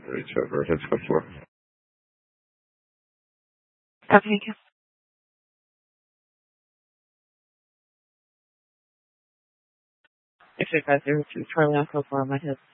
reach over his before. Okay. Actually, guys, there were two Charlie Uncle for my head.